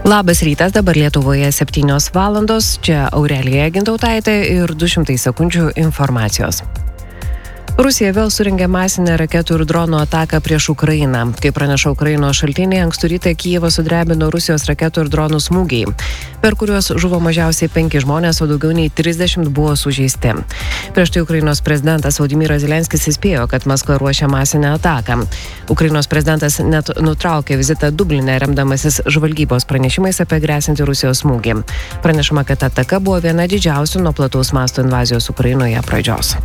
Labas rytas, dabar Lietuvoje 7 valandos, čia Aurelija Gintautaitė ir 200 sekundžių informacijos. Rusija vėl surengė masinę raketų ir dronų ataką prieš Ukrainą. Kaip praneša Ukrainos šaltiniai, ankstų rytą Kijevą sudrebino Rusijos raketų ir dronų smūgiai, per kuriuos žuvo mažiausiai 5 žmonės, o daugiau nei 30 buvo sužeisti. Prieš tai Ukrainos prezidentas Volodymyras Zelenskis įspėjo, kad Maskva ruošia masinę ataką. Ukrainos prezidentas net nutraukė vizitą Dubline, remdamasis žvalgybos pranešimais apie grėsiantį Rusijos smūgį. Pranešama, kad ataka buvo viena didžiausių nuo plataus masto invazijos Ukrainoje pradžios.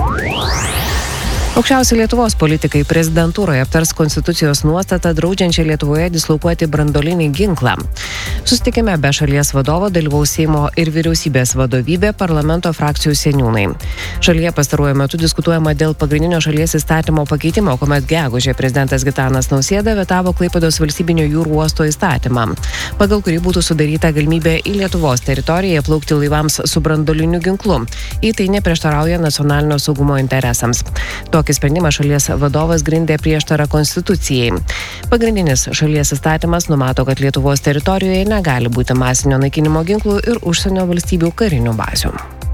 Aukščiausi Lietuvos politikai prezidentūroje aptars konstitucijos nuostatą draudžiančią Lietuvoje dislokuoti branduolinį ginklą. Susitikime be šalies vadovo dalyvaus Seimo ir vyriausybės vadovybė, parlamento frakcijų seniūnai. Šalyje pastaruoju metu diskutuojama dėl pagrindinio šalies įstatymo pakeitimo, kuomet gegužę prezidentas Gitanas Nausėda vetavo Klaipėdos valstybinio jūrų uosto įstatymą, pagal kurį būtų sudaryta galimybė į Lietuvos teritoriją plaukti laivams su branduoliniu ginklu. Į tai neprieštarauja nacionalinio saugumo interesams. Tokį sprendimą šalies vadovas grindė prieštarą konstitucijai. Pagrindinis šalies įstatymas numato, kad Lietuvos teritorijoje negali būti masinio naikinimo ginklų ir užsienio valstybių karinių bazių.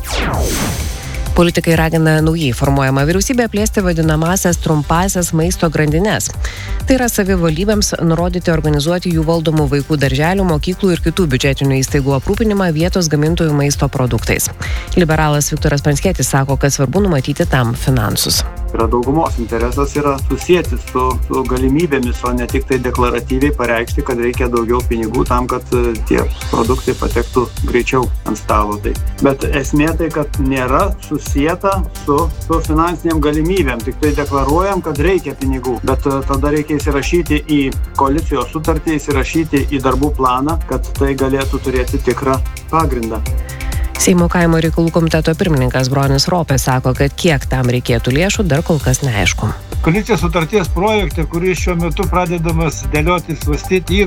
Politikai ragina naujai formuojamą vyriausybę plėsti vadinamąsias trumpąsias maisto grandines. Tai yra savivaldybėms nurodyti organizuoti jų valdomų vaikų darželių, mokyklų ir kitų biudžetinių įstaigų aprūpinimą vietos gamintojų maisto produktais. Liberalas Viktoras Pranckietis sako, kad svarbu numatyti tam finansus. Daugumos interesas yra susijęti su galimybėmis, o ne tik tai deklaratyviai pareikšti, kad reikia daugiau pinigų tam, kad tie produktai patektų greičiau ant stalo. Bet esmė tai, kad nėra susijęta su finansiniam galimybėm. Tik tai deklaruojam, kad reikia pinigų, bet tada reikia įsirašyti į koalicijos sutartį, įsirašyti į darbų planą, kad tai galėtų turėti tikrą pagrindą. Seimo kaimo reikalų komiteto pirmininkas Bronis Ropė sako, kad kiek tam reikėtų lėšų, dar kol kas neaišku. Koalicijos sutarties projekte, kuris šiuo metu pradedamas dėlioti, svarstyti,